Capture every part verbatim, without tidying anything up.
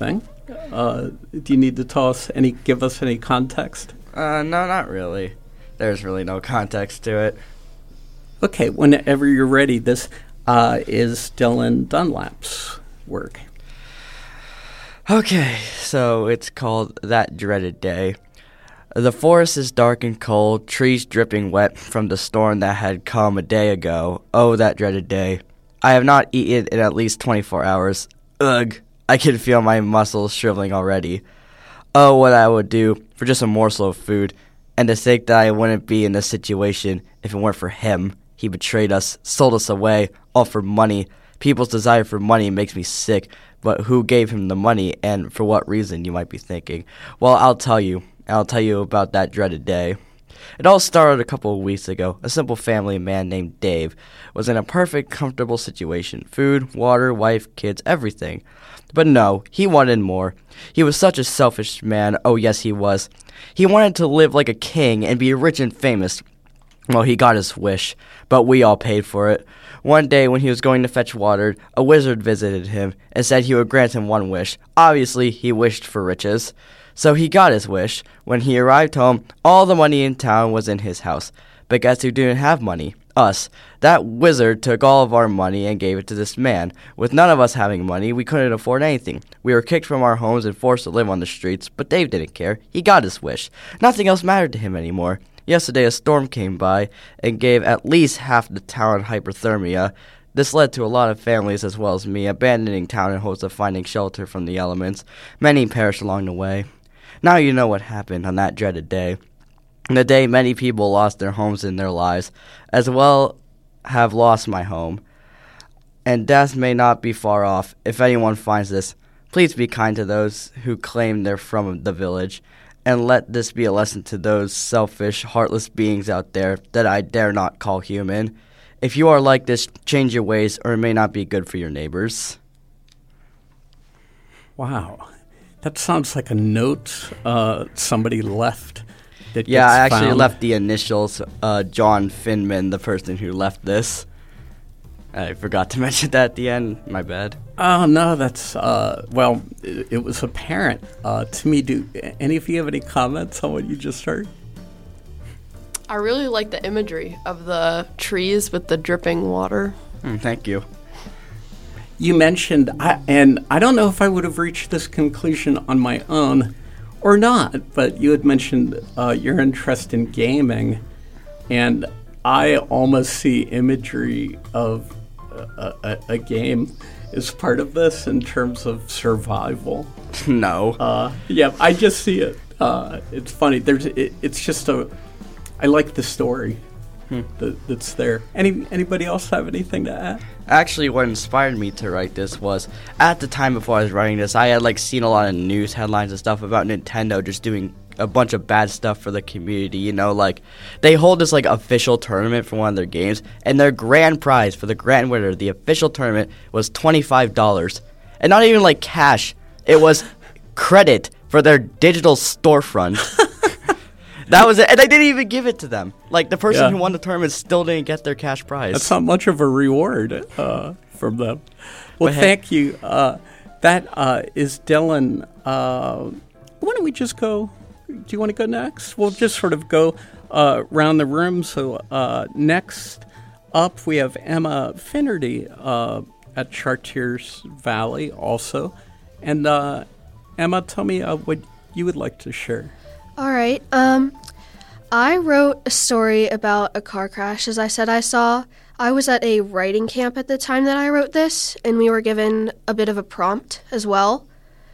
anything. Uh, do you need to tell us any, give us any context? Uh, no, not really. There's really no context to it. Okay, whenever you're ready, this uh, is Dylan Dunlap's work. Okay, so it's called That Dreaded Day. The forest is dark and cold, trees dripping wet from the storm that had come a day ago. Oh, that dreaded day. I have not eaten in at least twenty-four hours. Ugh, I can feel my muscles shriveling already. Oh, what I would do for just a morsel of food, and to think that I wouldn't be in this situation if it weren't for him. He betrayed us, sold us away, all for money. People's desire for money makes me sick, but who gave him the money, and for what reason, you might be thinking. Well, I'll tell you. I'll tell you about that dreaded day. It all started a couple of weeks ago. A simple family man named Dave was in a perfect, comfortable situation. Food, water, wife, kids, everything. But no, he wanted more. He was such a selfish man. Oh, yes, he was. He wanted to live like a king and be rich and famous. Well, he got his wish, but we all paid for it. One day when he was going to fetch water, a wizard visited him and said he would grant him one wish. Obviously, he wished for riches. So he got his wish. When he arrived home, all the money in town was in his house. But guess who didn't have money? Us. That wizard took all of our money and gave it to this man. With none of us having money, we couldn't afford anything. We were kicked from our homes and forced to live on the streets, but Dave didn't care. He got his wish. Nothing else mattered to him anymore. Yesterday a storm came by and gave at least half the town hypothermia. This led to a lot of families, as well as me, abandoning town in hopes of finding shelter from the elements. Many perished along the way. Now you know what happened on that dreaded day. The day many people lost their homes and their lives, as well have lost my home. And death may not be far off. If anyone finds this, please be kind to those who claim they're from the village, and let this be a lesson to those selfish, heartless beings out there that I dare not call human. If you are like this, change your ways, or it may not be good for your neighbors. Wow. That sounds like a note uh, somebody left. That yeah, gets I actually found. left the initials, uh, John Finman, the person who left this. I forgot to mention that at the end. My bad. Oh, no, that's, uh, well, it, it was apparent uh, to me. Do any of you have any comments on what you just heard? I really like the imagery of the trees with the dripping water. Mm, thank you. You mentioned, I, and I don't know if I would have reached this conclusion on my own or not, but you had mentioned uh, your interest in gaming, and I almost see imagery of a, a, a game as part of this in terms of survival. No. Uh, yeah, I just see it. Uh, it's funny. There's, it, it's just a. I like the story hmm. that, that's there. Any anybody else have anything to add? Actually, what inspired me to write this was, at the time before I was writing this, I had like seen a lot of news headlines and stuff about Nintendo just doing a bunch of bad stuff for the community. You know, like they hold this like official tournament for one of their games, and their grand prize for the grand winner, the official tournament, was twenty-five dollars, and not even like cash. It was credit for their digital storefront. That was it, and they didn't even give it to them. Like, the person yeah. who won the tournament still didn't get their cash prize. That's not much of a reward uh, from them. Well, But thank you. Uh, that uh, is Dylan. Uh, why don't we just go? Do you want to go next? We'll just sort of go uh, around the room. So uh, next up, we have Emma Finnerty uh, at Chartiers Valley also. And uh, Emma, tell me uh, what you would like to share. All right. Um, I wrote a story about a car crash, as I said I saw. I was at a writing camp at the time that I wrote this, and we were given a bit of a prompt as well.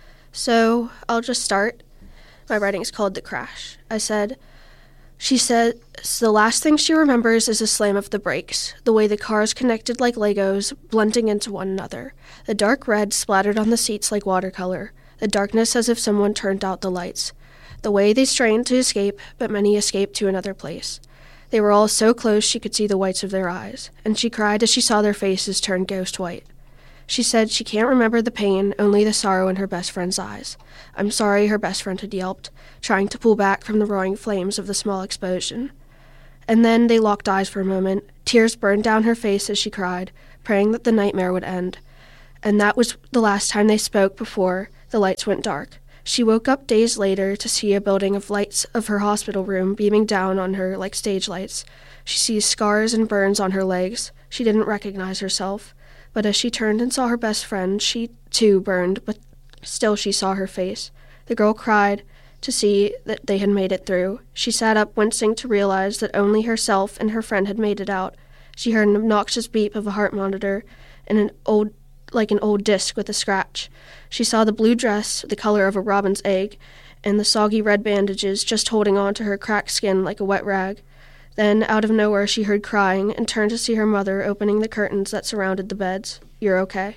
So I'll just start. My writing is called The Crash. I said, she said, the last thing she remembers is the slam of the brakes, the way the cars connected like Legos, blending into one another. The dark red splattered on the seats like watercolor, the darkness as if someone turned out the lights. The way they strained to escape, but many escaped to another place. They were all so close she could see the whites of their eyes, and she cried as she saw their faces turn ghost white. She said she can't remember the pain, only the sorrow in her best friend's eyes. I'm sorry, her best friend had yelped, trying to pull back from the roaring flames of the small explosion. And then they locked eyes for a moment. Tears burned down her face as she cried, praying that the nightmare would end. And that was the last time they spoke before The lights went dark. She woke up days later to see a building of lights of her hospital room beaming down on her like stage lights. She sees scars and burns on her legs. She didn't recognize herself, but as she turned and saw her best friend, she too burned, but still she saw her face. The girl cried to see that they had made it through. She sat up, wincing to realize that only herself and her friend had made it out. She heard an obnoxious beep of a heart monitor and an old like an old disc with a scratch. She saw the blue dress, the color of a robin's egg, and the soggy red bandages just holding on to her cracked skin like a wet rag. Then, out of nowhere, she heard crying and turned to see her mother opening the curtains that surrounded the beds. "You're okay?"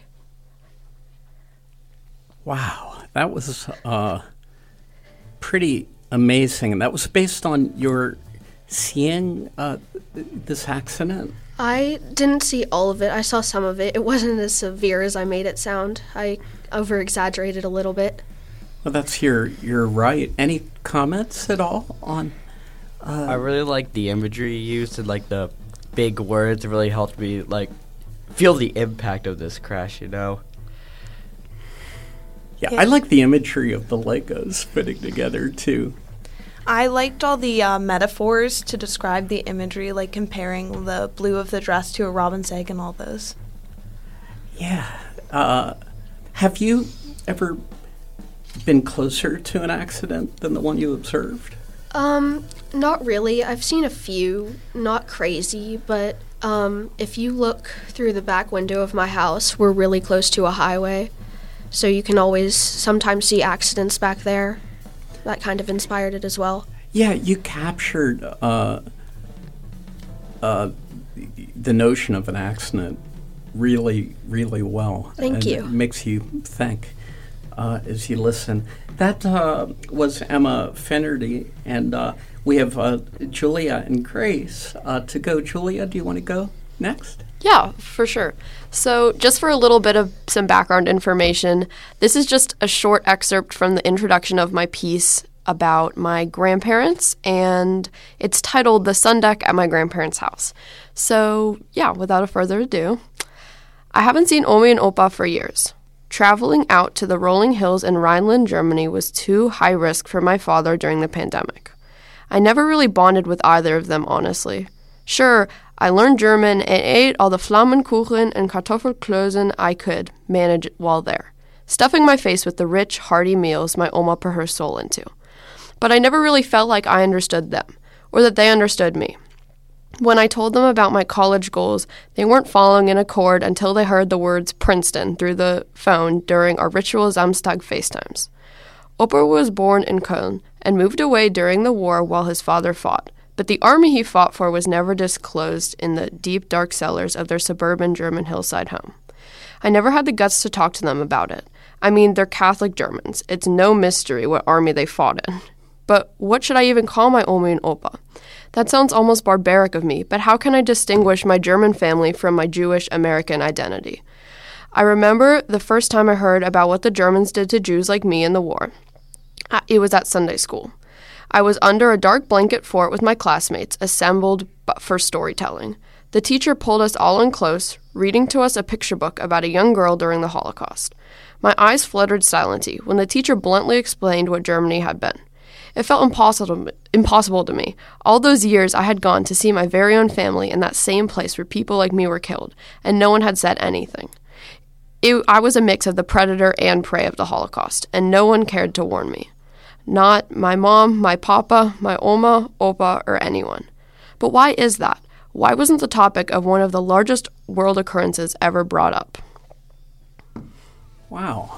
Wow, that was uh, pretty amazing. And that was based on your seeing uh, this accident? I didn't see all of it. I saw some of it. It wasn't as severe as I made it sound. I over-exaggerated a little bit. Well, that's your, your right. Any comments at all on... Uh, I really like the imagery you used and like the big words. It really helped me like feel the impact of this crash, you know? Yeah, yeah. I like the imagery of the Legos fitting together, too. I liked all the uh, metaphors to describe the imagery, like comparing the blue of the dress to a robin's egg and all those. Yeah. Uh, have you ever been closer to an accident than the one you observed? Um, not really. I've seen a few. Not crazy, but um, if you look through the back window of my house, we're really close to a highway, so you can always sometimes see accidents back there. That kind of inspired it as well. Yeah, you captured uh, uh, the notion of an accident really, really well. Thank and you. It makes you think uh, as you listen. That uh, was Emma Finnerty, and uh, we have uh, Julia and Grace uh, to go. Julia, do you want to go next? Yeah, for sure. So just for a little bit of some background information, this is just a short excerpt from the introduction of my piece about my grandparents, and it's titled The Sun Deck at My Grandparents' House. So yeah, without a further ado, I haven't seen Omi and Opa for years. Traveling out to the rolling hills in Rhineland, Germany was too high risk for my father during the pandemic. I never really bonded with either of them, honestly. Sure, I learned German and ate all the Flammkuchen and Kartoffelklößen I could manage while there, stuffing my face with the rich, hearty meals my Oma put her soul into. But I never really felt like I understood them, or that they understood me. When I told them about my college goals, they weren't following in accord until they heard the words Princeton through the phone during our ritual Samstag FaceTimes. Opa was born in Köln and moved away during the war while his father fought, but the army he fought for was never disclosed in the deep, dark cellars of their suburban German hillside home. I never had the guts to talk to them about it. I mean, they're Catholic Germans. It's no mystery what army they fought in. But what should I even call my Omi and Opa? That sounds almost barbaric of me, but how can I distinguish my German family from my Jewish American identity? I remember the first time I heard about what the Germans did to Jews like me in the war. It was at Sunday school. I was under a dark blanket fort with my classmates, assembled for storytelling. The teacher pulled us all in close, reading to us a picture book about a young girl during the Holocaust. My eyes fluttered silently when the teacher bluntly explained what Germany had been. It felt impossible, impossible to me. All those years I had gone to see my very own family in that same place where people like me were killed, and no one had said anything. It, I was a mix of the predator and prey of the Holocaust, and no one cared to warn me. Not my mom, my papa, my Oma, Opa, or anyone. But why is that? Why wasn't the topic of one of the largest world occurrences ever brought up? Wow.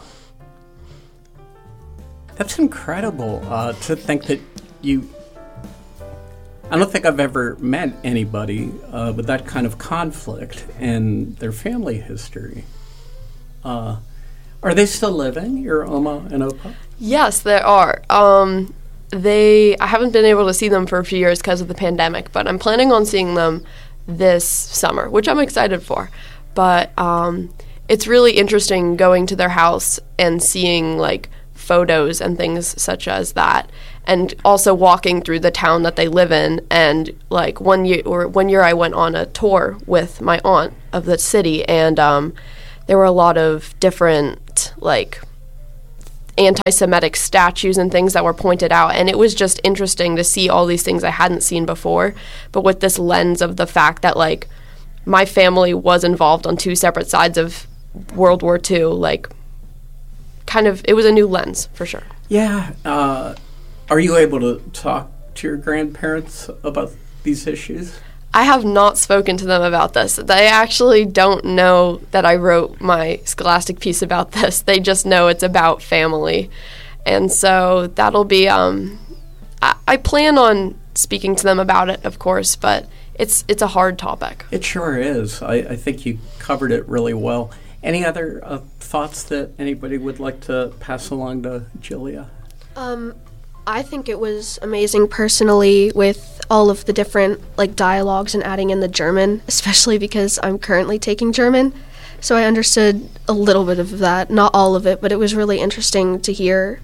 That's incredible uh, to think that you... I don't think I've ever met anybody uh, with that kind of conflict in their family history. Uh, are they still living, your Oma and Opa? Yes, they are. Um, they. I haven't been able to see them for a few years because of the pandemic, but I'm planning on seeing them this summer, which I'm excited for. But um, it's really interesting going to their house and seeing, like, photos and things such as that, and also walking through the town that they live in. And like one year or one year I went on a tour with my aunt of the city, and um, there were a lot of different like anti-Semitic statues and things that were pointed out, and it was just interesting to see all these things I hadn't seen before, but with this lens of the fact that, like, my family was involved on two separate sides of World War Two, like, kind of, it was a new lens, for sure. Yeah. Uh, are you able to talk to your grandparents about these issues? I have not spoken to them about this. They actually don't know that I wrote my Scholastic piece about this. They just know it's about family. And so that'll be, um, I, I plan on speaking to them about it, of course, but it's it's a hard topic. It sure is. I, I think you covered it really well. Any other uh, thoughts that anybody would like to pass along to Julia? Um, I think it was amazing personally with all of the different like dialogues and adding in the German, especially because I'm currently taking German. So I understood a little bit of that, not all of it, but it was really interesting to hear.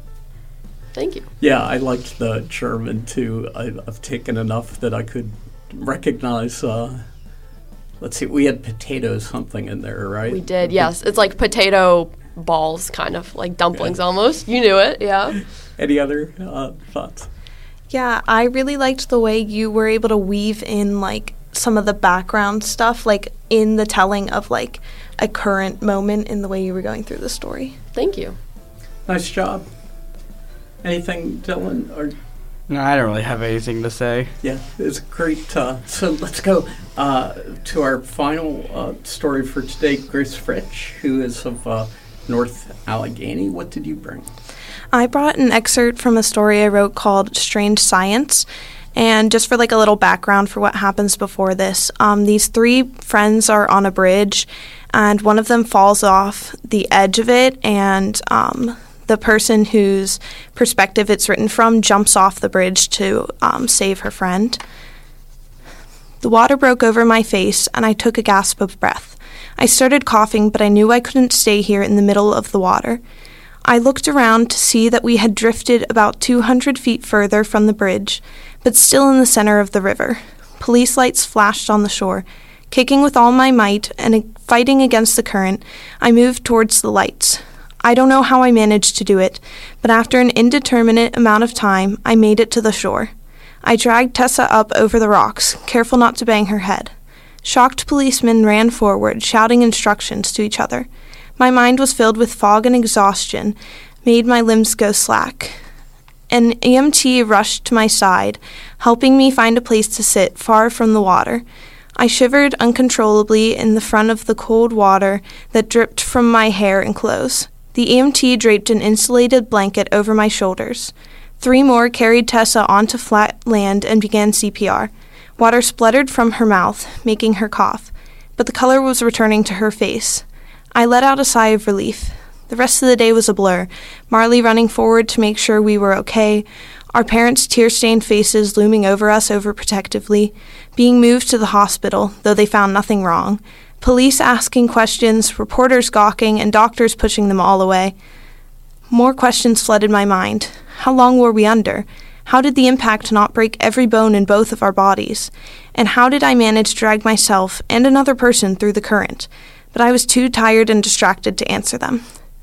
Thank you. Yeah, I liked the German too. I, I've taken enough that I could recognize, uh, let's see, we had potato something in there, right? We did, yes. It's like potato balls, kind of, like dumplings almost. You knew it, yeah. Any other uh, thoughts? Yeah, I really liked the way you were able to weave in, like, some of the background stuff, like, in the telling of, like, a current moment in the way you were going through the story. Thank you. Nice job. Anything, Dylan? Or No, I don't really have anything to say. yeah, it's great. Uh, so let's go uh, to our final uh, story for today. Grace Fritch, who is of uh, North Allegheny. What did you bring? I brought an excerpt from a story I wrote called Strange Science. And just for like a little background for what happens before this, um, these three friends are on a bridge, and one of them falls off the edge of it, and um, the person whose perspective it's written from jumps off the bridge to um, save her friend. The water broke over my face, and I took a gasp of breath. I started coughing, but I knew I couldn't stay here in the middle of the water. I looked around to see that we had drifted about two hundred feet further from the bridge, but still in the center of the river. Police lights flashed on the shore. Kicking with all my might and fighting against the current, I moved towards the lights. I don't know how I managed to do it, but after an indeterminate amount of time, I made it to the shore. I dragged Tessa up over the rocks, careful not to bang her head. Shocked policemen ran forward, shouting instructions to each other. My mind was filled with fog and exhaustion, made my limbs go slack. An E M T rushed to my side, helping me find a place to sit far from the water. I shivered uncontrollably in the front of the cold water that dripped from my hair and clothes. The E M T draped an insulated blanket over my shoulders. Three more carried Tessa onto flat land and began C P R. Water spluttered from her mouth, making her cough, but the color was returning to her face. I let out a sigh of relief. The rest of the day was a blur, Marley running forward to make sure we were okay, our parents' tear-stained faces looming over us overprotectively, being moved to the hospital, though they found nothing wrong, police asking questions, reporters gawking, and doctors pushing them all away. More questions flooded my mind. How long were we under? How did the impact not break every bone in both of our bodies? And how did I manage to drag myself and another person through the current? But I was too tired and distracted to answer them.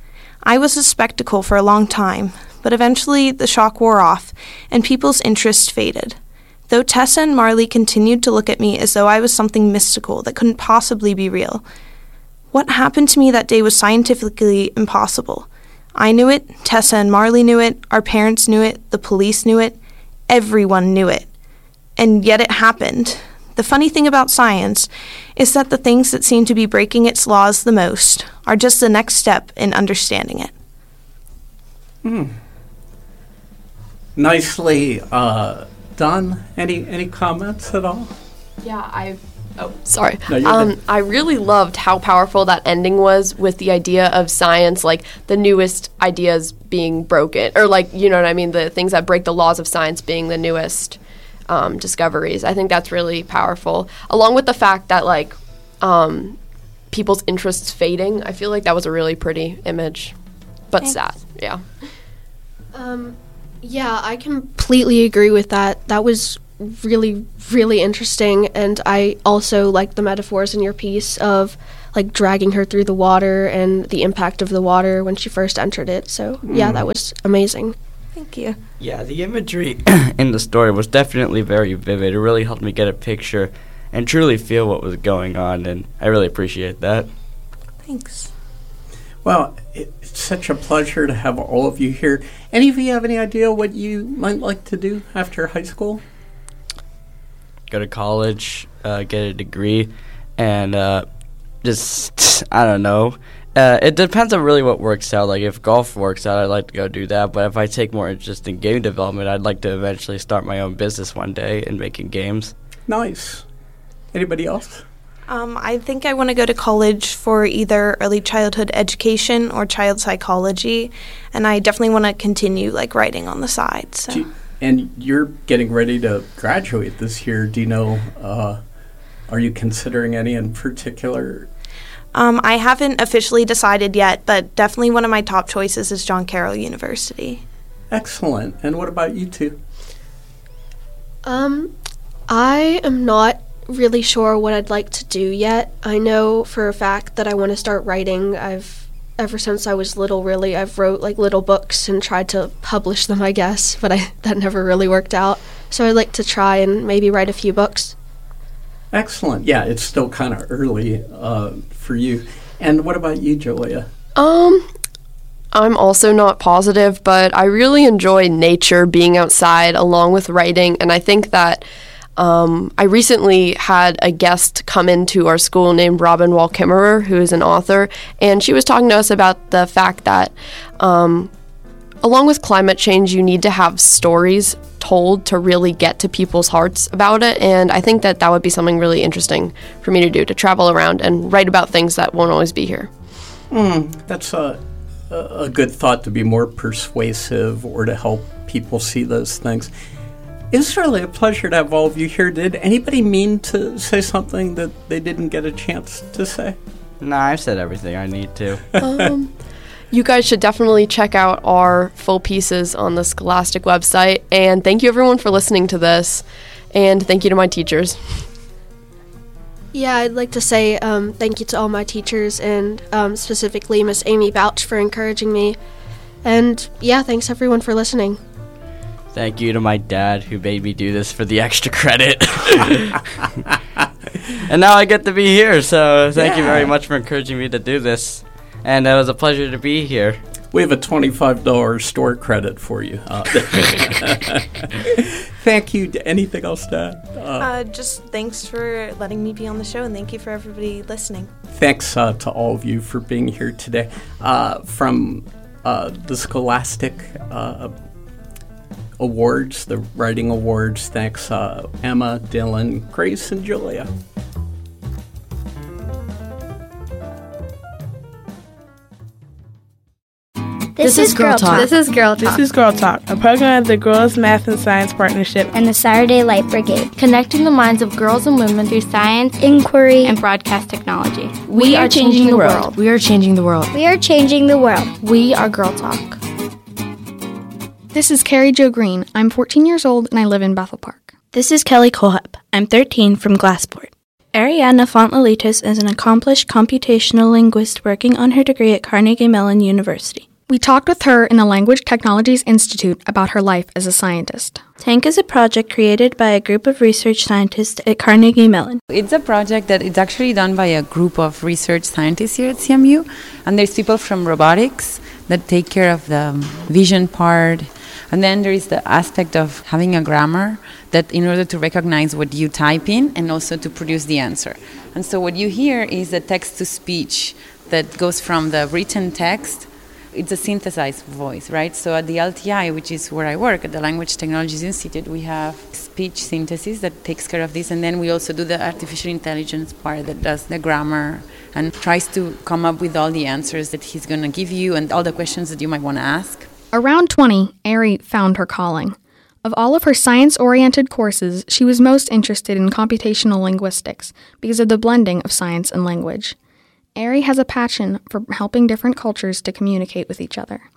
I was a spectacle for a long time, but eventually the shock wore off, and people's interest faded. Though Tessa and Marley continued to look at me as though I was something mystical that couldn't possibly be real. What happened to me that day was scientifically impossible. I knew it, Tessa and Marley knew it, our parents knew it, the police knew it, everyone knew it. And yet it happened. The funny thing about science is that the things that seem to be breaking its laws the most are just the next step in understanding it. Hmm. Nicely uh, done. Any any comments at all? Yeah, I. Oh, sorry. No, you're um, good. I really loved how powerful that ending was with the idea of science, like the newest ideas being broken, or like, you know what I mean, the things that break the laws of science being the newest um, discoveries. I think that's really powerful, along with the fact that like um, people's interests fading. I feel like that was a really pretty image, but Thanks. sad. Yeah. Um, yeah, I completely agree with that. That was really, really interesting. And I also like the metaphors in your piece of like dragging her through the water and the impact of the water when she first entered it. So yeah, that was amazing. Thank you. Yeah, the imagery in the story was definitely very vivid. It really helped me get a picture and truly feel what was going on, and I really appreciate that. Thanks. Well, it's such a pleasure to have all of you here. Any of you have any idea what you might like to do after high school? Go to college, uh, get a degree, and uh, just, I don't know. Uh, it depends on really what works out. Like, if golf works out, I'd like to go do that. But if I take more interest in game development, I'd like to eventually start my own business one day in making games. Nice. Anybody else? Um, I think I want to go to college for either early childhood education or child psychology, and I definitely want to continue like writing on the side. So. Do you, and you're getting ready to graduate this year. Do you know, uh, are you considering any in particular? Um, I haven't officially decided yet, but definitely one of my top choices is John Carroll University. Excellent. And what about you two? Um, I am not really sure what I'd like to do yet. I know for a fact that I want to start writing. I've ever since I was little, really, I've wrote like little books and tried to publish them, I guess, but I that never really worked out. So I'd like to try and maybe write a few books. Excellent. Yeah, it's still kind of early uh, for you. And what about you, Julia? Um, I'm also not positive, but I really enjoy nature, being outside, along with writing, and I think that Um, I recently had a guest come into our school named Robin Wall Kimmerer, who is an author, and she was talking to us about the fact that um, along with climate change, you need to have stories told to really get to people's hearts about it, and I think that that would be something really interesting for me to do, to travel around and write about things that won't always be here. Mm, that's a, a good thought, to be more persuasive or to help people see those things. It's really a pleasure to have all of you here. Did anybody mean to say something that they didn't get a chance to say? Nah, I've said everything I need to. Um, you guys should definitely check out our full pieces on the Scholastic website. And thank you, everyone, for listening to this. And thank you to my teachers. Yeah, I'd like to say um, thank you to all my teachers, and um, specifically Miss Amy Bouch for encouraging me. And yeah, thanks everyone for listening. Thank you to my dad, who made me do this for the extra credit. And now I get to be here, so thank yeah. you very much for encouraging me to do this. And it was a pleasure to be here. We have a twenty-five dollars store credit for you. Uh, thank you. Anything else, Dad? Uh, Uh, just thanks for letting me be on the show, and thank you for everybody listening. Thanks uh, to all of you for being here today. Uh, from uh, the Scholastic uh, Awards, the Writing Awards, thanks uh, Emma, Dylan, Grace, and Julia. This, this is Girl Talk. This is Girl Talk. This is Girl Talk, a program of the Girls Math and Science Partnership and the Saturday Light Brigade, connecting the minds of girls and women through science, inquiry, and broadcast technology. We, we are changing, changing the world. world. We are changing the world. We are changing the world. We are Girl Talk. This is Carrie Jo Green. I'm fourteen years old and I live in Bethel Park. This is Kelly Kohep. I'm thirteen from Glassport. Ariadna Font-Lelitis is an accomplished computational linguist working on her degree at Carnegie Mellon University. We talked with her in the Language Technologies Institute about her life as a scientist. TANK is a project created by a group of research scientists at Carnegie Mellon. It's a project that is actually done by a group of research scientists here at C M U, and there's people from robotics that take care of the vision part, and then there is the aspect of having a grammar that in order to recognize what you type in and also to produce the answer. And so what you hear is a text-to-speech that goes from the written text. It's a synthesized voice, right? So at the L T I, which is where I work, at the Language Technologies Institute, we have speech synthesis that takes care of this, and then we also do the artificial intelligence part that does the grammar and tries to come up with all the answers that he's going to give you and all the questions that you might want to ask. Around twenty, Ari found her calling. Of all of her science-oriented courses, she was most interested in computational linguistics because of the blending of science and language. Ari has a passion for helping different cultures to communicate with each other.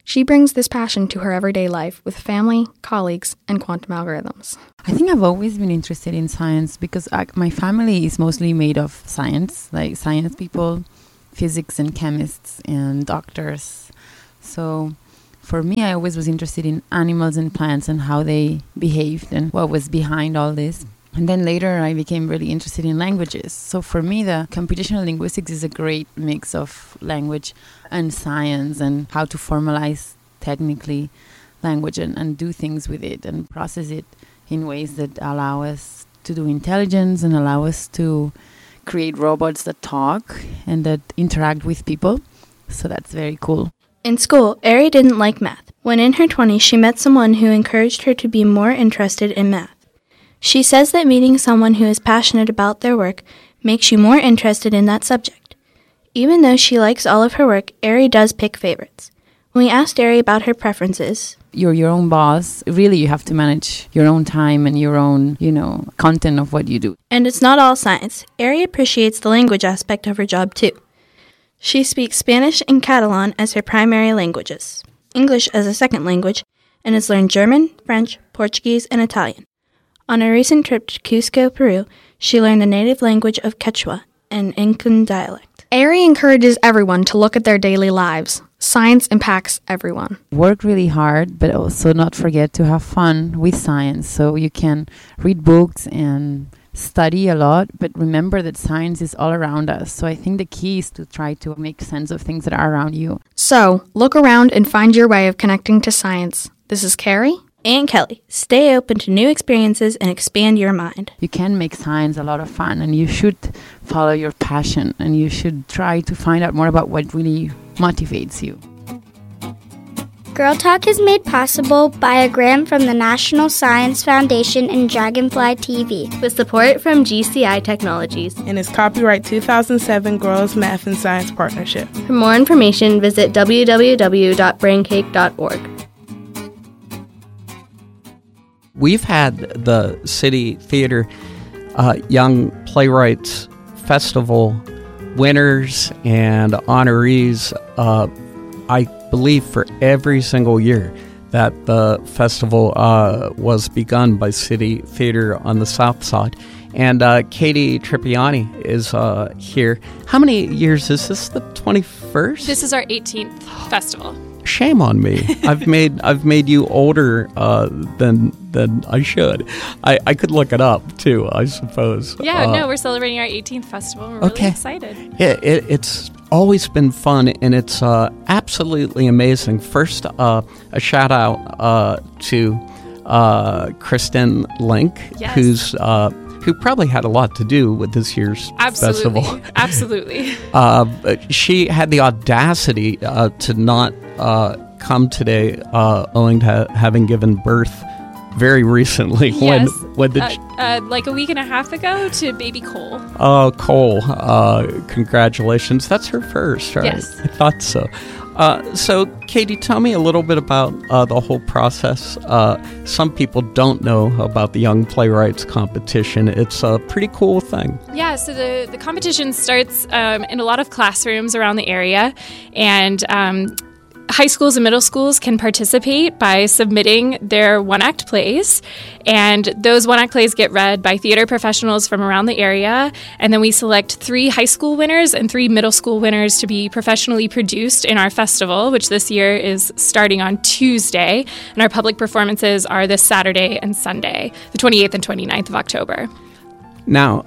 She brings this passion to her everyday life with family, colleagues, and quantum algorithms. I think I've always been interested in science because I, my family is mostly made of science, like science people, physics and chemists and doctors. So for me, I always was interested in animals and plants and how they behaved and what was behind all this. And then later I became really interested in languages. So for me, the computational linguistics is a great mix of language and science and how to formalize technically language and, and do things with it and process it in ways that allow us to do intelligence and allow us to create robots that talk and that interact with people. So that's very cool. In school, Ari didn't like math. When in her twenties, she met someone who encouraged her to be more interested in math. She says that meeting someone who is passionate about their work makes you more interested in that subject. Even though she likes all of her work, Ari does pick favorites. When we asked Ari about her preferences, you're your own boss. Really, you have to manage your own time and your own, you know, content of what you do. And it's not all science. Ari appreciates the language aspect of her job too. She speaks Spanish and Catalan as her primary languages, English as a second language, and has learned German, French, Portuguese, and Italian. On a recent trip to Cusco, Peru, she learned the native language of Quechua, an Incan dialect. Ari encourages everyone to look at their daily lives. Science impacts everyone. Work really hard, but also not forget to have fun with science. So you can read books and study a lot, but remember that science is all around us. So I think the key is to try to make sense of things that are around you. So look around and find your way of connecting to science. This is Carrie. And Kelly. Stay open to new experiences and expand your mind. You can make science a lot of fun, and you should follow your passion, and you should try to find out more about what really motivates you. Girl Talk is made possible by a grant from the National Science Foundation and Dragonfly T V, with support from G C I Technologies, and is copyright two thousand seven Girls Math and Science Partnership. For more information, visit w w w dot braincake dot org. We've had the City Theater uh, Young Playwrights Festival winners and honorees, uh, I believe, for every single year that the festival uh, was begun by City Theater on the South Side. And uh, Katie Trippiani is uh, here. How many years is this? The twenty-first? This is our eighteenth festival. Shame on me. I've made I've made you older uh, than than I should. I, I could look it up too, I suppose. Yeah, uh, no, we're celebrating our eighteenth festival. We're okay. really excited. It, it, it's always been fun, and it's uh, absolutely amazing. First, uh, a shout out uh, to uh, Kristen Link, yes. who's uh, who probably had a lot to do with this year's Absolutely. festival. Absolutely. uh, but she had the audacity uh, to not uh, come today, uh, owing to ha- having given birth very recently. Yes. When, when the ch- uh, uh, like a week and a half ago to baby Cole. Oh, Cole, uh, congratulations. That's her first, right? Yes. I thought so. Uh, so, Katie, tell me a little bit about uh, the whole process. Uh, some people don't know about the Young Playwrights competition. It's a pretty cool thing. Yeah, so the, the competition starts um, in a lot of classrooms around the area, and um, high schools and middle schools can participate by submitting their one-act plays, and those one-act plays get read by theater professionals from around the area, and then we select three high school winners and three middle school winners to be professionally produced in our festival, which this year is starting on Tuesday, and our public performances are this Saturday and Sunday, the twenty-eighth and twenty-ninth of October. Now,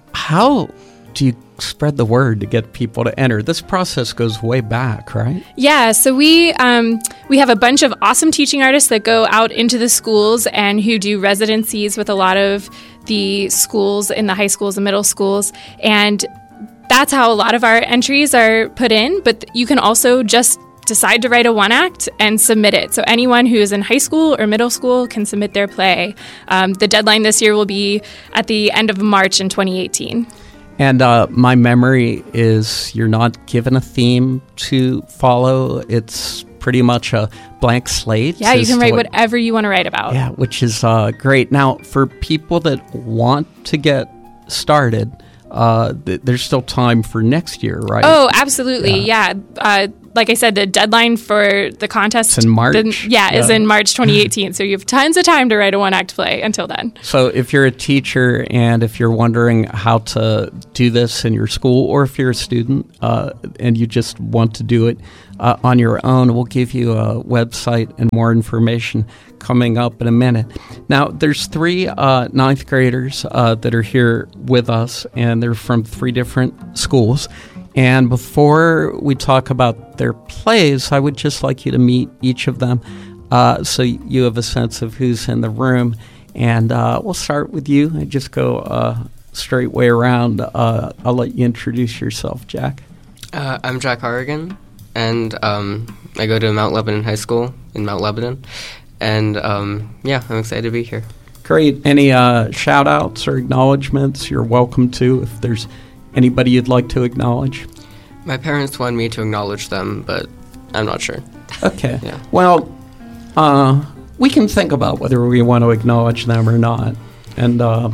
how do you spread the word to get people to enter? This process goes way back, right? Yeah, so we um, we have a bunch of awesome teaching artists that go out into the schools and who do residencies with a lot of the schools in the high schools and middle schools, and that's how a lot of our entries are put in, but you can also just decide to write a one act and submit it. So anyone who is in high school or middle school can submit their play. Um, the deadline this year will be at the end of March in twenty eighteen. And uh, my memory is you're not given a theme to follow. It's pretty much a blank slate. Yeah, you can write what, whatever you want to write about. Yeah, which is uh, great. Now, for people that want to get started, uh, th- there's still time for next year, right? Oh, absolutely. Yeah. yeah. Uh, like I said, the deadline for the contest it's in March. The, yeah, yeah, is in March twenty eighteen. So you have tons of time to write a one-act play until then. So if you're a teacher and if you're wondering how to do this in your school, or if you're a student uh, and you just want to do it uh, on your own, we'll give you a website and more information coming up in a minute. Now, there's three uh, ninth graders uh, that are here with us, and they're from three different schools. And before we talk about their plays, I would just like you to meet each of them uh, so you have a sense of who's in the room. And uh, we'll start with you and just go uh, straight way around. Uh, I'll let you introduce yourself, Jack. Uh, I'm Jack Harrigan, and um, I go to Mount Lebanon High School in Mount Lebanon. And, um, yeah, I'm excited to be here. Great. Any uh, shout-outs or acknowledgments you're welcome to if there's anybody you'd like to acknowledge? My parents want me to acknowledge them, but I'm not sure. Okay. Yeah. Well, uh, we can think about whether we want to acknowledge them or not. And uh,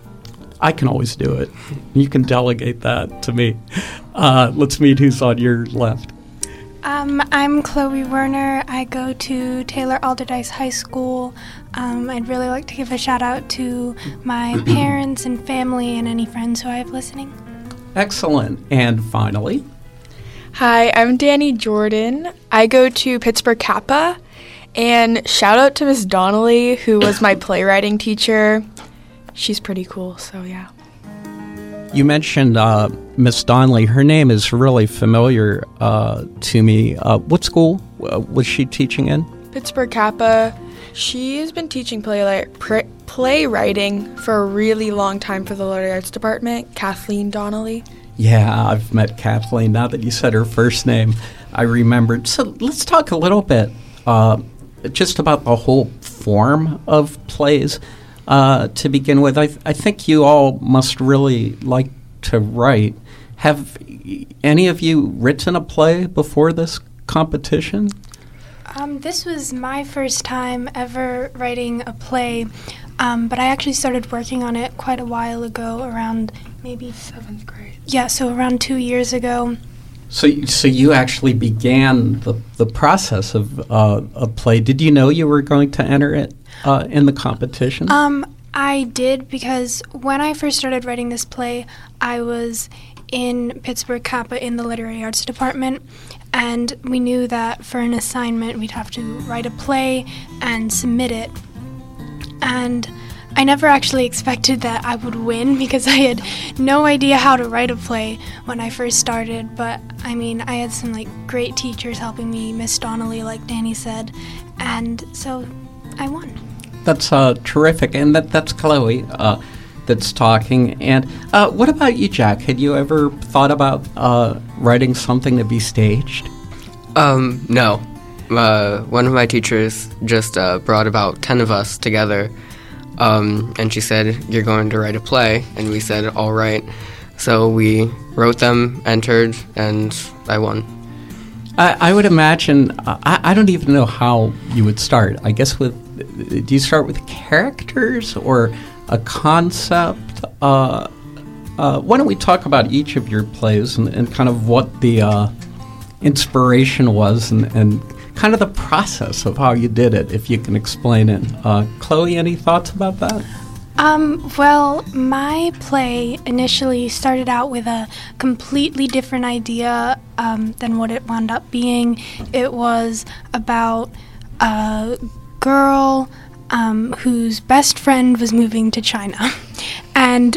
I can always do it. You can delegate that to me. Uh, let's meet who's on your left. Um, I'm Chloe Werner. I go to Taylor Alderdice High School. Um, I'd really like to give a shout out to my parents and family and any friends who I have listening. Excellent. And finally. Hi, I'm Danny Jordan. I go to Pittsburgh Kappa. And shout out to Miss Donnelly, who was my playwriting teacher. She's pretty cool, so yeah. You mentioned uh, Miss Donnelly. Her name is really familiar uh, to me. Uh, what school uh, was she teaching in? Pittsburgh Kappa. She has been teaching play- pr- playwriting for a really long time for the Literary Arts Department, Kathleen Donnelly. Yeah, I've met Kathleen. Now that you said her first name, I remembered. So let's talk a little bit uh, just about the whole form of plays. Uh, to begin with, I, th- I think you all must really like to write. Have any of you written a play before this competition? Um, this was my first time ever writing a play, um, but I actually started working on it quite a while ago, around maybe seventh grade. Yeah, so around two years ago. So, so you actually began the the process of uh, a play. Did you know you were going to enter it uh, in the competition? Um, I did, because when I first started writing this play, I was in Pittsburgh Kappa in the Literary Arts Department, and we knew that for an assignment we'd have to write a play and submit it. And I never actually expected that I would win, because I had no idea how to write a play when I first started. But I mean, I had some like great teachers helping me, Miss Donnelly, like Danny said, and so I won. That's uh, terrific, and that that's Chloe uh, that's talking. And uh, what about you, Jack? Had you ever thought about uh, writing something to be staged? Um, no. Uh, one of my teachers just uh, brought about ten of us together. Um, and she said, "You're going to write a play," and we said, "All right." So we wrote them, entered, and I won. I, I would imagine, uh, I, I don't even know how you would start. I guess with, do you start with characters or a concept? Uh, uh, why don't we talk about each of your plays and, and kind of what the uh, inspiration was and, and kind of the process of how you did it, if you can explain it. Uh, Chloe, any thoughts about that? Um, well, my play initially started out with a completely different idea um, than what it wound up being. It was about a girl um, whose best friend was moving to China. And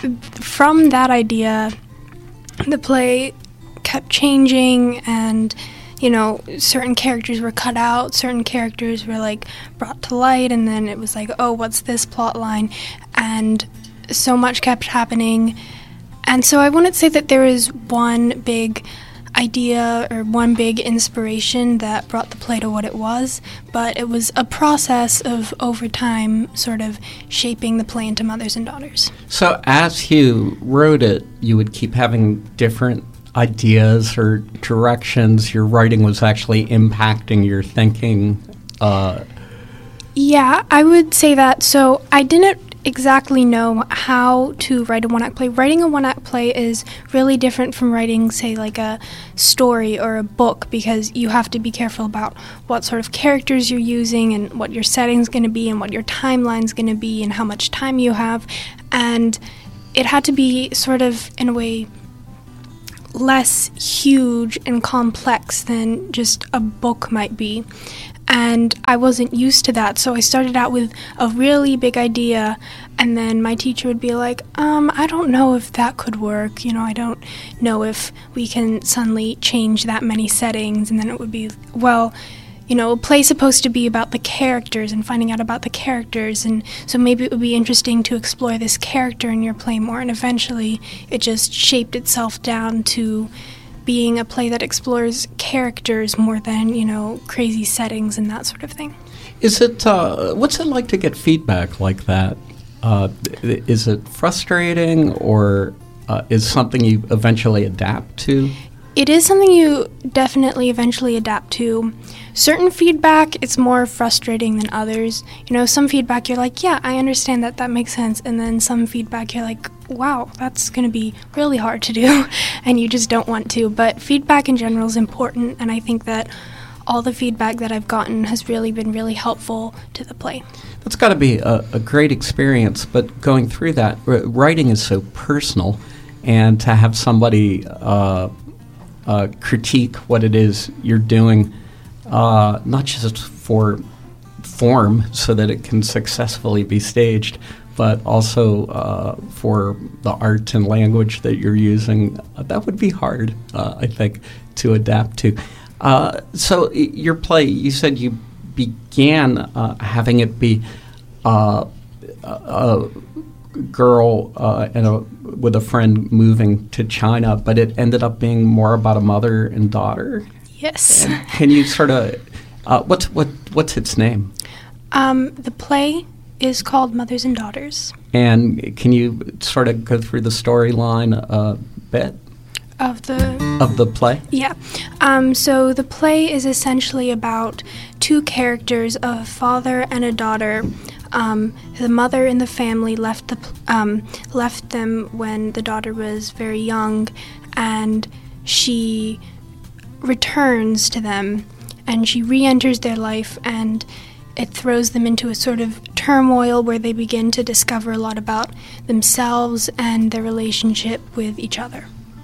from that idea, the play kept changing, and you know, certain characters were cut out, certain characters were, like, brought to light, and then it was like, oh, what's this plot line? And so much kept happening. And so I wouldn't say that there is one big idea or one big inspiration that brought the play to what it was, but it was a process of, over time, sort of shaping the play into Mothers and Daughters. So as you wrote it, you would keep having different ideas or directions. Your writing was actually impacting your thinking. Uh, yeah, I would say that. So I didn't exactly know how to write a one-act play. Writing a one-act play is really different from writing, say, like a story or a book, because you have to be careful about what sort of characters you're using and what your setting's going to be and what your timeline's going to be and how much time you have. And it had to be sort of, in a way, less huge and complex than just a book might be. And I wasn't used to that, so I started out with a really big idea, and then my teacher would be like, um, I don't know if that could work, you know, I don't know if we can suddenly change that many settings, and then it would be, well, you know, a play's supposed to be about the characters and finding out about the characters, and so maybe it would be interesting to explore this character in your play more, and eventually it just shaped itself down to being a play that explores characters more than, you know, crazy settings and that sort of thing. Is it, uh, what's it like to get feedback like that? Uh, is it frustrating, or uh, is something you eventually adapt to? It is something you definitely eventually adapt to. Certain feedback, it's more frustrating than others. You know, some feedback you're like, yeah, I understand that, that makes sense. And then some feedback you're like, wow, that's going to be really hard to do, and you just don't want to. But feedback in general is important, and I think that all the feedback that I've gotten has really been really helpful to the play. That's got to be a, a great experience, but going through that, r- writing is so personal, and to have somebody uh, uh, critique what it is you're doing, uh, not just for form so that it can successfully be staged, but also uh, for the art and language that you're using, uh, that would be hard, uh, I think, to adapt to. Uh, so y- your play, you said you began uh, having it be uh, a, a girl uh, and a, with a friend moving to China, but it ended up being more about a mother and daughter? Yes. And can you sort of, uh, what's, what, what's its name? Um, the play is called Mothers and Daughters. And can you sort of go through the storyline a bit? Of the... Of the play? Yeah. Um, so the play is essentially about two characters, a father and a daughter. Um, the mother in the family left the um, left them when the daughter was very young, and she returns to them, and she re-enters their life, and it throws them into a sort of turmoil where they begin to discover a lot about themselves and their relationship with each other.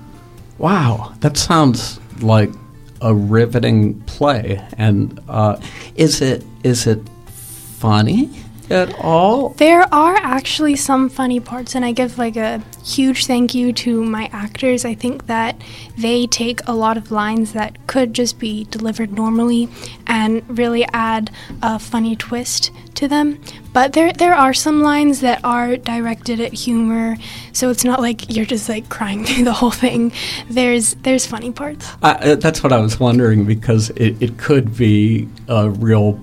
Wow, that sounds like a riveting play. And uh, is it is it funny at all? There are actually some funny parts, and I give like a huge thank you to my actors. I think that they take a lot of lines that could just be delivered normally and really add a funny twist to them. But there there are some lines that are directed at humor, so it's not like you're just like crying through the whole thing. There's there's funny parts. Uh, that's what I was wondering, because it, it could be a real,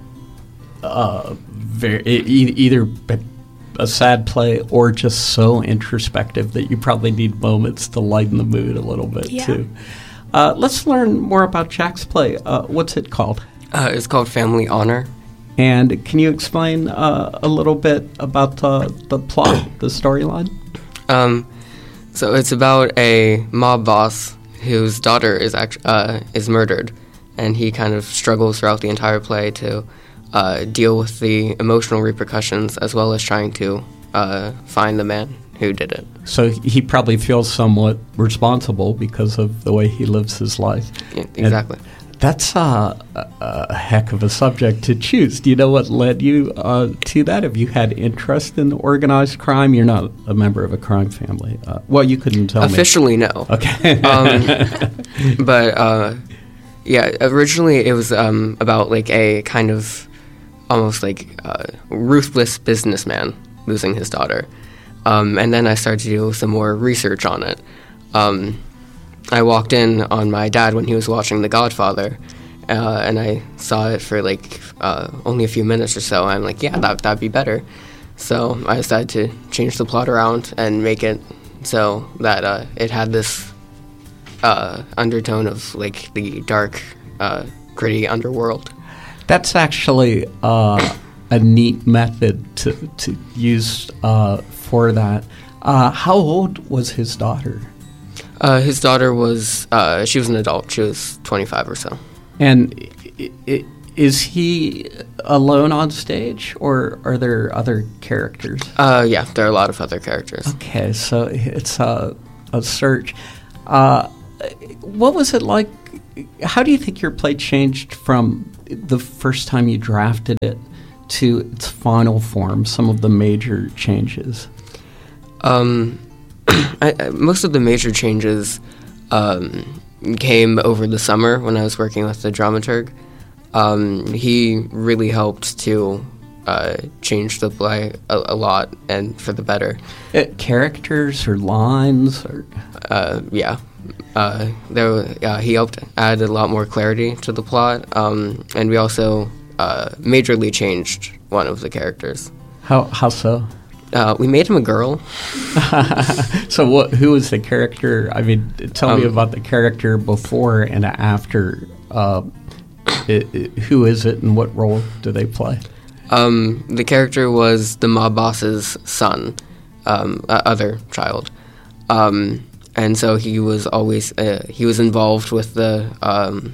uh, very e- either a sad play or just so introspective that you probably need moments to lighten the mood a little bit Yeah. too. Uh, let's learn more about Jack's play. Uh, what's it called? Uh, it's called Family Honor. And can you explain uh, a little bit about the, the plot, the storyline? Um, so it's about a mob boss whose daughter is act- uh, is murdered, and he kind of struggles throughout the entire play to uh, deal with the emotional repercussions as well as trying to uh, find the man who did it. So he probably feels somewhat responsible because of the way he lives his life. Yeah, exactly. And that's uh, a, a heck of a subject to choose. Do you know what led you uh, to that? Have you had interest in organized crime? You're not a member of a crime family. Uh, well, you couldn't tell Officially, me. no. Okay. um, but, uh, yeah, originally it was um, about, like, a kind of almost, like, uh, ruthless businessman losing his daughter. Um, and then I started to do some more research on it. Um I walked in on my dad when he was watching The Godfather, uh, and I saw it for like uh, only a few minutes or so. I'm like, yeah, that that'd be better. So I decided to change the plot around and make it so that uh, it had this uh, undertone of like the dark, uh, gritty underworld. That's actually uh, a neat method to, to use uh, for that. Uh, how old was his daughter? Uh, his daughter was, uh, she was an adult. She was twenty-five or so. And I- I- is he alone on stage, or are there other characters? Uh, yeah, there are a lot of other characters. Okay, so it's a, a search. Uh, what was it like? How do you think your play changed from the first time you drafted it to its final form, some of the major changes? Um, I, I, most of the major changes um, came over the summer when I was working with the dramaturg. Um, he really helped to uh, change the play a, a lot, and for the better. Uh, characters or lines? Or uh, yeah. Uh, there, uh, he helped add a lot more clarity to the plot, um, and we also uh, majorly changed one of the characters. How how so? Uh, we made him a girl. So what? Who was the character? I mean, tell Um, me about the character before and after. Uh, it, it, who is it, and what role do they play? Um, the character was the mob boss's son, um, uh, other child, um, and so he was always uh, he was involved with the um,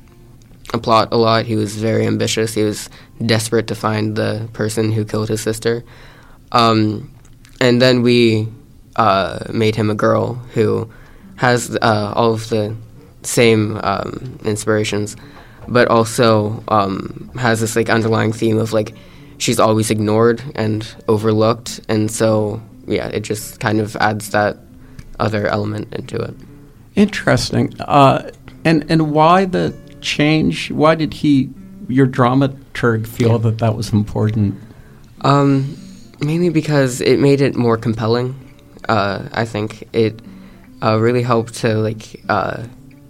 a plot a lot. He was very ambitious. He was desperate to find the person who killed his sister. Um, and then we uh, made him a girl who has uh, all of the same um, inspirations, but also um, has this like underlying theme of like she's always ignored and overlooked, and so yeah, it just kind of adds that other element into it. Interesting. Uh, and and why the change? Why did he, your dramaturg, feel yeah. that that was important? Um. Mainly because it made it more compelling. Uh, I think it uh, really helped to like uh,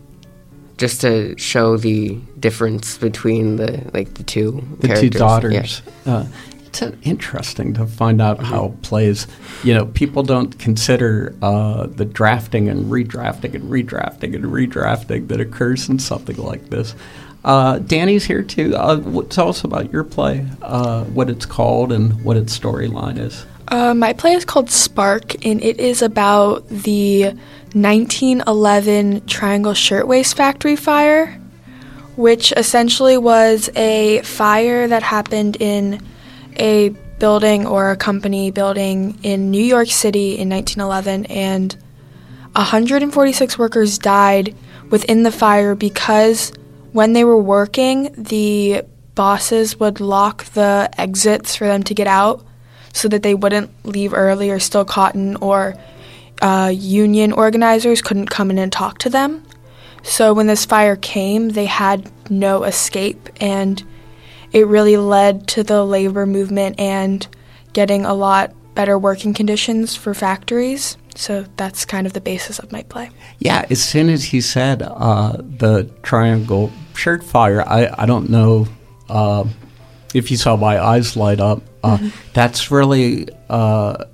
just to show the difference between the like the two the characters. two daughters. Yeah. Uh, it's uh, interesting to find out mm-hmm. how plays. You know, people don't consider uh, the drafting and redrafting and redrafting and redrafting that occurs in something like this. Uh, Danny's here too. Uh, w- tell us about your play, uh, what it's called, and what its storyline is. Uh, my play is called Spark, and it is about the nineteen eleven Triangle Shirtwaist Factory fire, which essentially was a fire that happened in a building or a company building in New York City in nineteen eleven, and one hundred forty-six workers died within the fire because when they were working, the bosses would lock the exits for them to get out so that they wouldn't leave early or steal cotton, or uh, union organizers couldn't come in and talk to them. So when this fire came, they had no escape, and it really led to the labor movement and getting a lot better working conditions for factories. So that's kind of the basis of my play. Yeah, as soon as he said uh, the Triangle Shirt Fire, I, I don't know uh, if you saw my eyes light up. Uh, mm-hmm. That's really uh,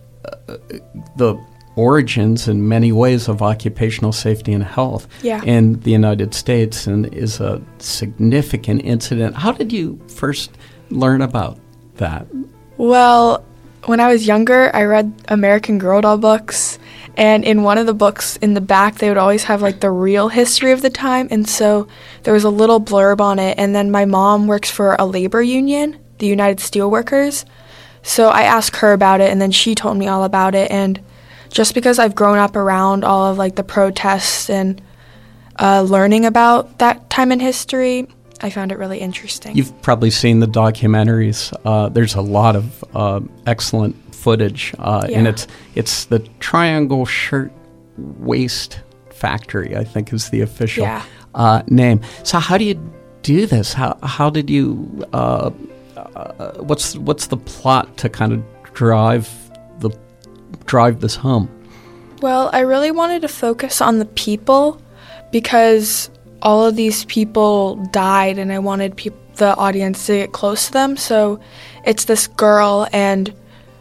the origins in many ways of occupational safety and health yeah. in the United States, and is a significant incident. How did you first learn about that? Well, when I was younger, I read American Girl doll books, and in one of the books in the back, they would always have like the real history of the time, and so there was a little blurb on it. And then my mom works for a labor union, the United Steelworkers, so I asked her about it, and then she told me all about it. And just because I've grown up around all of like the protests and uh, learning about that time in history, I found it really interesting. You've probably seen the documentaries. Uh, there's a lot of uh, excellent footage, uh, yeah. and it's it's the Triangle Shirt Waist Factory, I think, is the official yeah. uh, name. So how do you do this? How how did you? Uh, uh, what's what's the plot to kind of drive the drive this home? Well, I really wanted to focus on the people because all of these people died, and I wanted peop- the audience to get close to them. So it's this girl, and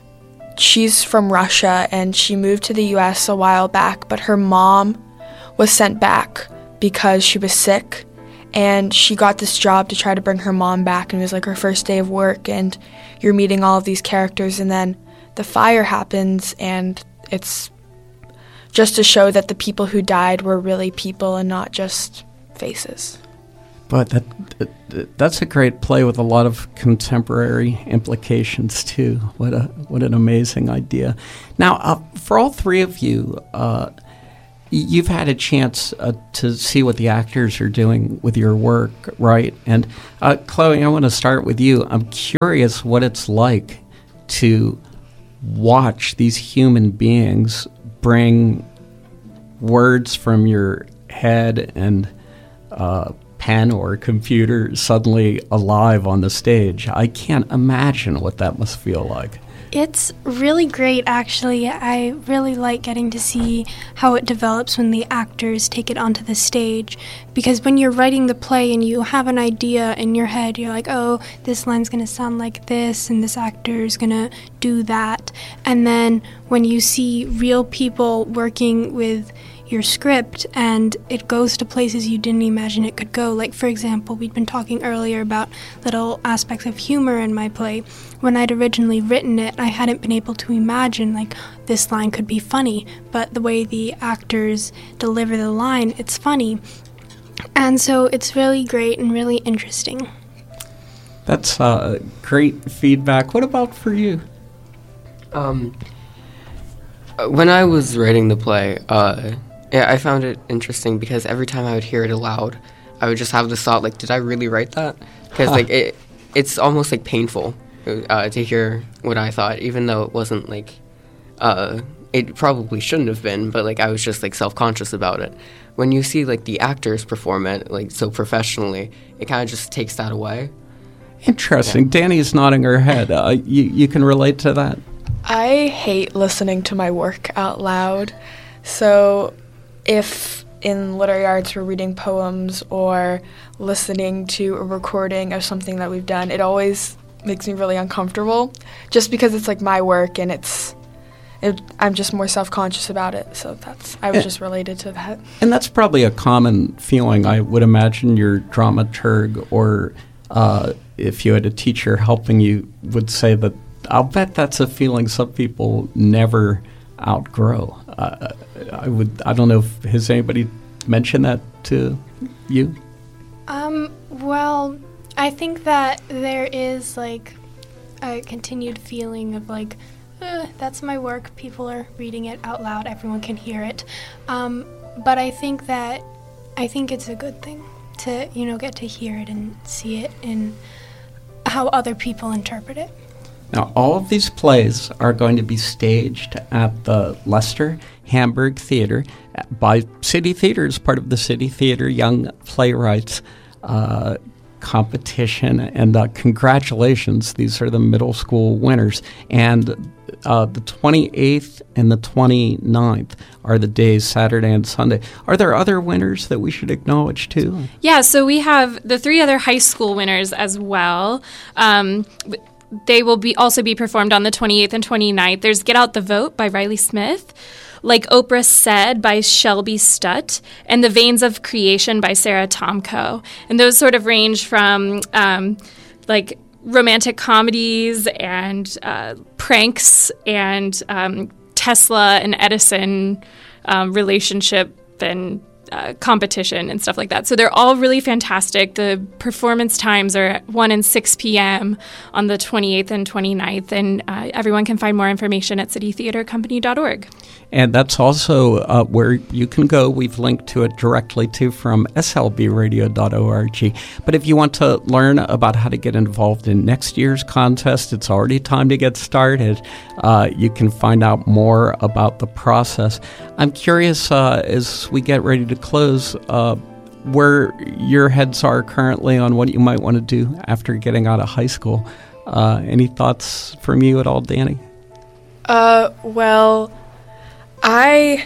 she's from Russia, and she moved to the U S a while back, but her mom was sent back because she was sick, and she got this job to try to bring her mom back, and it was like her first day of work, and you're meeting all of these characters, and then the fire happens, and it's just to show that the people who died were really people and not just faces. But that that's a great play with a lot of contemporary implications too. What a what an amazing idea! Now, uh, for all three of you, uh, you've had a chance uh, to see what the actors are doing with your work, right? And uh, Chloe, I want to start with you. I'm curious what it's like to watch these human beings bring words from your head and uh, pen or computer suddenly alive on the stage. I can't imagine what that must feel like. It's really great, actually. I really like getting to see how it develops when the actors take it onto the stage. Because when you're writing the play and you have an idea in your head, you're like, oh, this line's going to sound like this, and this actor's going to do that. And then when you see real people working with your script and it goes to places you didn't imagine it could go. Like, for example, we'd been talking earlier about little aspects of humor in my play. When I'd originally written it, I hadn't been able to imagine, like, this line could be funny, but the way the actors deliver the line, it's funny. And so it's really great and really interesting. That's uh, great feedback. What about for you? Um, when I was writing the play, uh, yeah, I found it interesting because every time I would hear it aloud, I would just have this thought, like, did I really write that? Because, huh. like, it, it's almost, like, painful uh, to hear what I thought, even though it wasn't, like, uh, it probably shouldn't have been, but, like, I was just, like, self-conscious about it. When you see, like, the actors perform it, like, so professionally, it kind of just takes that away. Interesting. Yeah. Danny's nodding her head. Uh, you, you can relate to that? I hate listening to my work out loud. So if in literary arts we're reading poems or listening to a recording of something that we've done, it always makes me really uncomfortable just because it's like my work and it's it, I'm just more self-conscious about it. So that's I was and, just related to that. And that's probably a common feeling. I would imagine your dramaturg or uh, if you had a teacher helping you would say that I'll bet that's a feeling some people never outgrow. Uh, I would. I don't know if has anybody mentioned that to you. Um. Well, I think that there is like a continued feeling of like, uh, that's my work. People are reading it out loud. Everyone can hear it. Um. But I think that I think it's a good thing to you know get to hear it and see it in how other people interpret it. Now, all of these plays are going to be staged at the Leicester Hamburg Theater by City Theater as part of the City Theater Young Playwrights uh, competition. And uh, congratulations, these are the middle school winners. And uh, the twenty-eighth and the twenty-ninth are the days, Saturday and Sunday. Are there other winners that we should acknowledge too? Yeah, so we have the three other high school winners as well. Um, They will be also be performed on the twenty-eighth and twenty-ninth. There's Get Out the Vote by Riley Smith, Like Oprah Said by Shelby Stutt, and The Veins of Creation by Sarah Tomko. And those sort of range from um, like romantic comedies and uh, pranks and um, Tesla and Edison um, relationship and Uh, competition and stuff like that. So they're all really fantastic. The performance times are at one and six p.m. on the twenty-eighth and twenty-ninth, and uh, everyone can find more information at city theater company dot org. And that's also uh, where you can go. We've linked to it directly to from s l b radio dot org. But if you want to learn about how to get involved in next year's contest, it's already time to get started. Uh, you can find out more about the process. I'm curious, uh, as we get ready to close, uh, where your heads are currently on what you might want to do after getting out of high school. Uh, any thoughts from you at all, Danny? Uh, well, I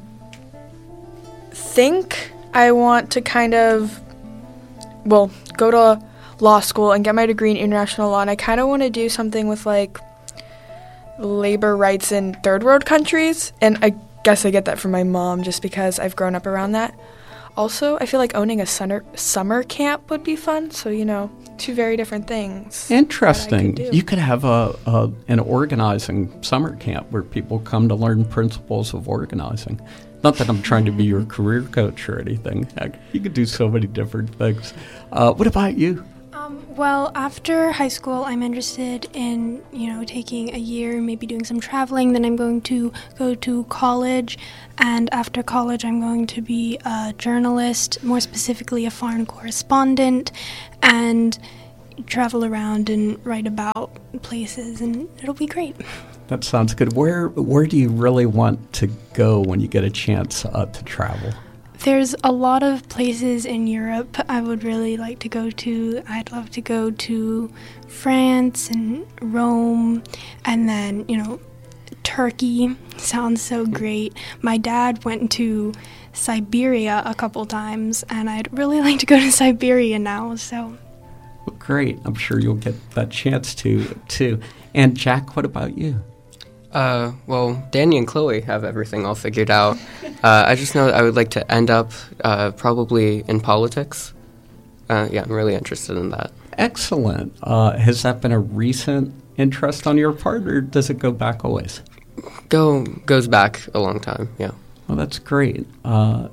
think I want to kind of, well, go to law school and get my degree in international law, and I kind of want to do something with, like, labor rights in third world countries, and I guess I get that from my mom just because I've grown up around that. Also, I feel like owning a summer, summer camp would be fun. So, you know, two very different things. Interesting. Could you could have a, a an organizing summer camp where people come to learn principles of organizing. Not that I'm trying to be your career coach or anything. Heck, you could do so many different things. Uh, what about you? Um, well, after high school, I'm interested in, you know, taking a year, maybe doing some traveling. Then I'm going to go to college. And after college, I'm going to be a journalist, more specifically a foreign correspondent, and travel around and write about places, and it'll be great. That sounds good. Where where do you really want to go when you get a chance uh, to travel? There's a lot of places in Europe I would really like to go to. I'd love to go to France and Rome, and then, you know, Turkey sounds so great. My dad went to Siberia a couple times, and I'd really like to go to Siberia now, so... Well, great. I'm sure you'll get that chance to, too. And Jack, what about you? Uh, well, Danny and Chloe have everything all figured out. Uh, I just know that I would like to end up uh, probably in politics. Uh, yeah, I'm really interested in that. Excellent. Uh, has that been a recent interest on your part, or does it go back always? Go goes back a long time, yeah. Well, that's great. Uh,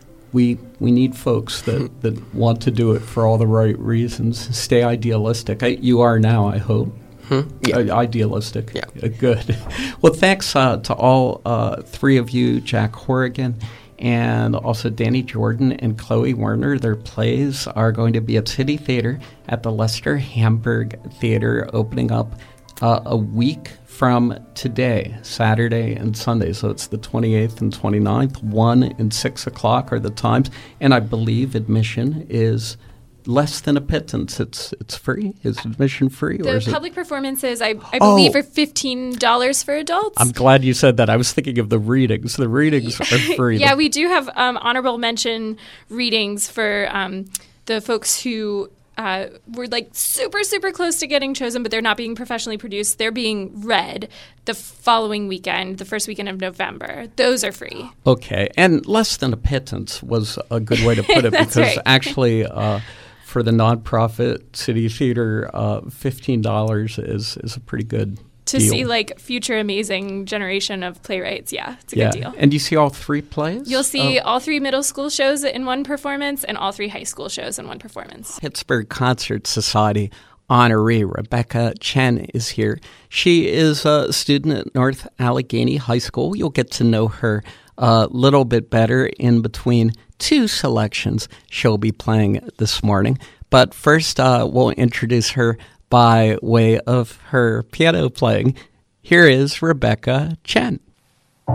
we we need folks that, that want to do it for all the right reasons. Stay idealistic. I, you are now, I hope. Hmm? Yeah. Uh, idealistic. Yeah. Uh, good. Well, thanks uh, to all uh, three of you, Jack Horrigan, and also Danny Jordan and Chloe Werner. Their plays are going to be at City Theater at the Lester Hamburg Theater, opening up uh, a week from today, Saturday and Sunday. So it's the twenty-eighth and twenty-ninth. one and six o'clock are the times. And I believe admission is less than a pittance. It's it's free. Is admission free? The or is public it? performances, I, I believe, Oh. are fifteen dollars for adults. I'm glad you said that. I was thinking of the readings. The readings are free. Yeah, we do have um, honorable mention readings for um, the folks who uh, were like super, super close to getting chosen, but they're not being professionally produced. They're being read the following weekend, the first weekend of November. Those are free. Okay. And less than a pittance was a good way to put it That's because right. actually uh, for the nonprofit City Theater, uh, fifteen dollars is, is a pretty good To deal. see like future amazing generation of playwrights. Yeah, it's a yeah. good deal. And you see all three plays? You'll see Oh. all three middle school shows in one performance and all three high school shows in one performance. Pittsburgh Concert Society honoree Rebecca Chen is here. She is a student at North Allegheny High School. You'll get to know her a little bit better in between two selections she'll be playing this morning. But first, uh, we'll introduce her by way of her piano playing. Here is Rebecca Chen.